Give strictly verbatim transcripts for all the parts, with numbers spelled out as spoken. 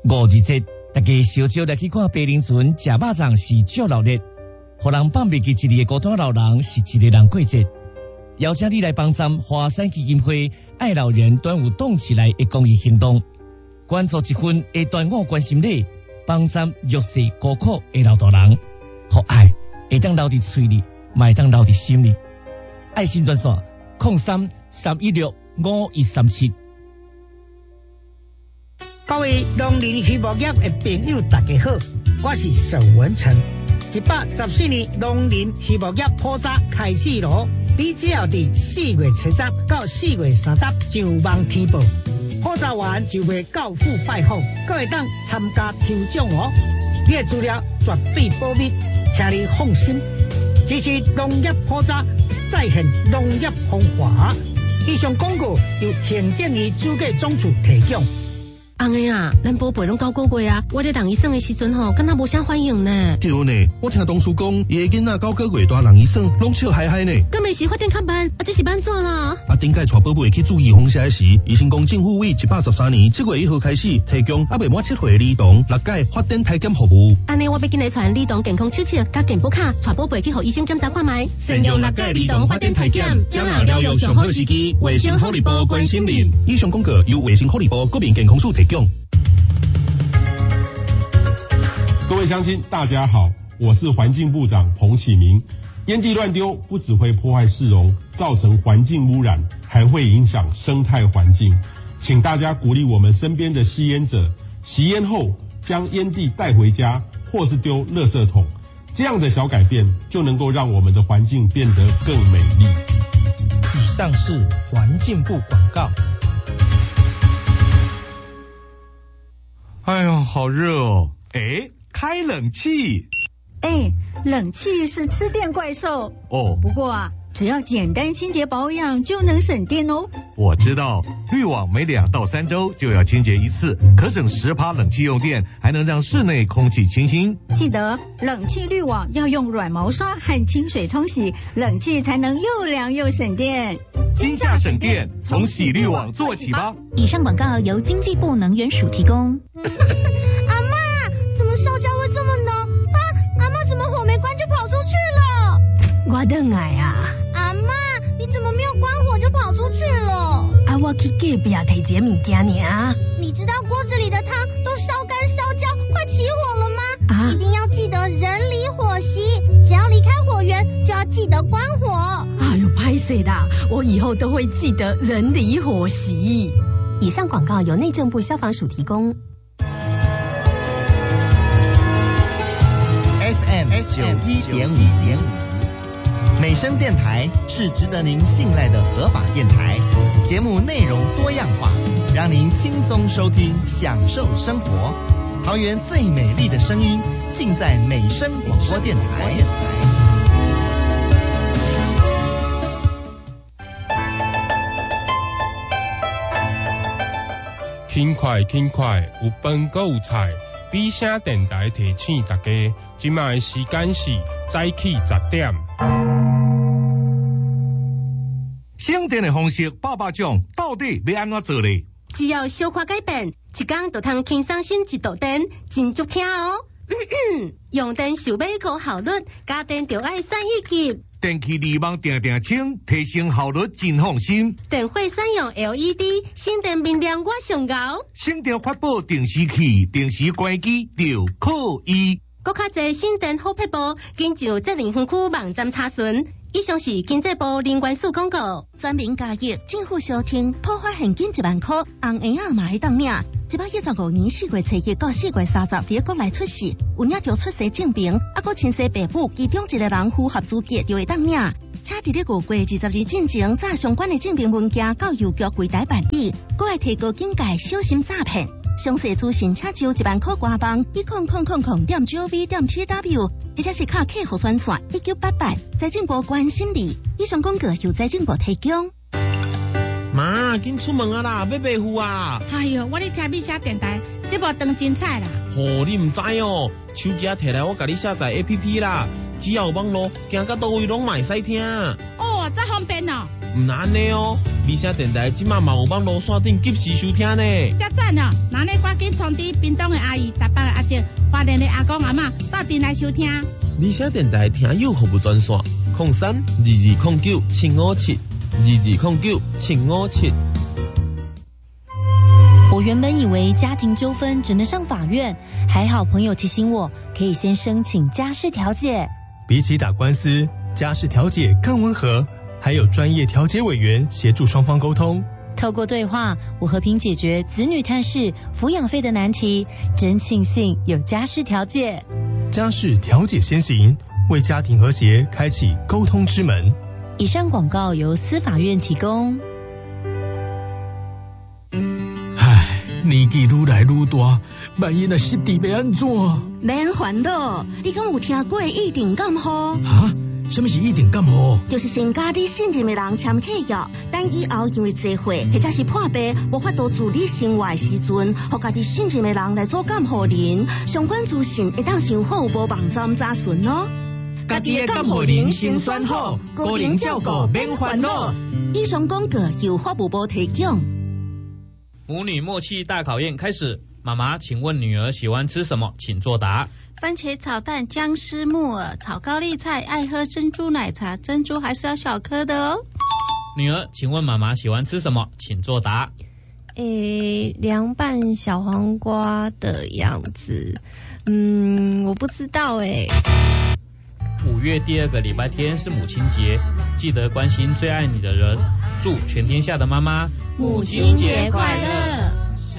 五二节，大家小少来去看白林村食肉粽是足热烈，互人放袂记一日的孤单老人是一个人过节。邀请你来帮站华山基金会爱老人端午动起来的公益行动，关注一份的端午关心礼，帮站弱势孤苦的老大人，互爱会当留伫嘴里，嘛会当留伫心里。爱心专线零三三一六五一三七。 各位农林渔牧业的朋友，大家好，我是沈文成。一百十四年农林渔牧业普查开始咯，你只要伫四月七十到四月三十上网填报，普查完就会到府拜访，各会当参加抽奖哦。你的资料绝对保密，请你放心。支持农业普查，再现农业方法。以上广告由行政院主计总处提供。 翁个啊，咱宝贝拢九个月啊，我咧人医生的时阵吼，敢若无啥反应呢。 对呢，我听同事讲，伊个囡仔九个月大人医生拢笑嗨嗨呢。 敢袂是发展较慢，啊这是安怎啦？ 啊，顶届带宝贝去注意放射时，医生讲政府为一百十三年七月一号开始提供啊未满七岁的儿童六届发展体检服务。 安尼我要紧来传儿童健康手册甲健保卡，带宝贝去互医生检查看卖。 善用六届儿童发展体检，掌握疗愈上好时机。卫生福利部关心您。 以上广告由卫生福利部国民健康署提供。 各位乡亲，大家好，我是环境部长彭启明。烟蒂乱丢不只会破坏市容，造成环境污染，还会影响生态环境。请大家鼓励我们身边的吸烟者，吸烟后将烟蒂带回家，或是丢垃圾桶。这样的小改变就能够让我们的环境变得更美丽。 以上是环境部广告。 哎呦，好热哦！哎，开冷气。 哎，冷气是吃电怪兽哦。 不过啊，只要简单清洁保养就能省电哦。 我知道，滤网每两到三周就要清洁一次，可省十趴冷气用电，还能让室内空气清新。 记得冷气滤网要用软毛刷和清水冲洗，冷气才能又凉又省电。 今夏省电，从洗滤网做起吧。 以上广告由经济部能源署提供。 阿嬷，怎么烧焦味这么浓啊？阿嬷怎么火没关就跑出去了？ 我等来啊。 阿嬷，你怎么没有关火就跑出去了？ 啊，我去隔壁提一个物件尔。 你知道锅子里的汤都烧干烧焦，快起火了吗？啊！一定要记得人离火熄，只要离开火源就要记得关火。 哎呦，拍谁的？我以后都会记得人离火熄。以上广告由内政部消防署提供。 F M 九一点五点五，美声电台是值得您信赖的合法电台，节目内容多样化，让您轻松收听，享受生活。桃园最美丽的声音，尽在美声广播电台。 轻快轻快，有饭阁有菜。比声电台提醒大家，今麦时间是早起十点。 省电的方式百百种，到底要安怎做呢？ 只要小可改变，一天就通轻松省一度电，真足听哦。嗯嗯，用电想要高效率，家电就爱选一级。 电器离网定定清，提升效率真放心。 电火选用 L E D， 省电明亮我上高。 省电发布定时器，定时关机就可以。 更较侪省电好撇步，紧上责任分区网站查询。以上是经济部能源署广告。 全民加热，政府小厅破发现金一万块，红婴仔嘛会当领。一百一十五年四月初一到四月三十，伫国内出事，有领着出生证明，啊，搁亲生爸母其中一个人符合资格就会当领。且伫咧五月二十日进前，早相关的证明文件到邮局柜台办理，搁爱提高警戒，小心诈骗。详细资讯请就一万块官方一空空空空点 gov 点 tw， 或者是靠客户专线一九八八，财政部关心你。以上广告由财政部提供。 妈，紧出门啊啦，要买货啊！ 哎呦，我咧听美声电台，这部当精彩啦！ 哦，你唔知哦，手机摕来我甲你下载 A P P 啦，只要有网络，行到倒位拢卖使听。 哦，这方便哦。 唔那安尼哦，理声电台即马嘛有网络线顶及时收听呢。 真赞哦！那你赶紧通知屏东的阿姨、台北的阿姐、花莲的阿公阿嬷，到店来收听。 理声电台听友服务专线：零三二二零九七五七二二零九七五七。 我原本以为家庭纠纷只能上法院，还好朋友提醒我，可以先申请家事调解。 比起打官司，家事调解更温和，还有专业调解委员协助双方沟通。 透过对话，我和平解决子女探视、抚养费的难题，真庆幸有家事调解。 家事调解先行，为家庭和谐开启沟通之门。 以上广告由司法院提供。 唉，年纪愈来愈大，万一若失智要安怎？ 免烦恼，你敢有听过一定感冒？ 啊？什么是一定感冒？ 就是先甲你信任的人签契约，等以后因为聚会或者是破病无法度自理生活的时阵，互家己信任的人来做感冒人，相关资讯会当上服务部网站查询哦。 家己的感冒人先选好，个人照顾免烦恼。 以上广告由法务部提供。 母女默契大考验开始，妈妈，请问女儿喜欢吃什么？请作答。 番茄炒蛋、姜丝木耳、炒高丽菜，爱喝珍珠奶茶，珍珠还是要小颗的哦。 女儿，请问妈妈喜欢吃什么？请作答。 诶，凉拌小黄瓜的样子，嗯，我不知道诶。 五月第二个礼拜天是母亲节，记得关心最爱你的人。祝全天下的妈妈母亲节快乐！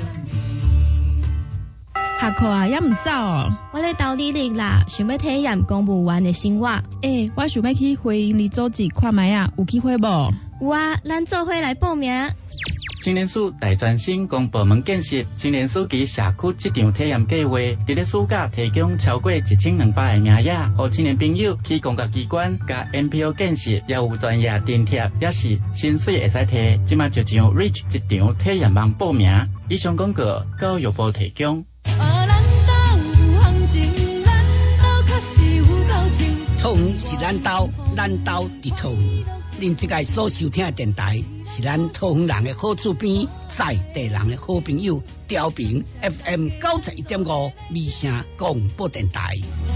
下课啊，也唔走哦。 我咧斗理力啦，想要体验公务员的生活。 诶、欸，我想要去回营里组织看卖啊，有机会无？ 有啊，咱做伙来报名。 青年署大专生公部门建设青年署及社区这场体验计划，伫咧暑假提供超过一千两百个名额，互青年朋友去公家机关、甲 N P O 建设，也有专业津贴，也是薪水会使摕。即马就上 Reach 一场体验网报名。以上广告教育部提供。 桃园是咱兜，咱兜伫桃园。恁即个所收听的电台是咱桃园人的好厝边，在地人的好朋友，调频 F M 九十一点五，理声广播电台。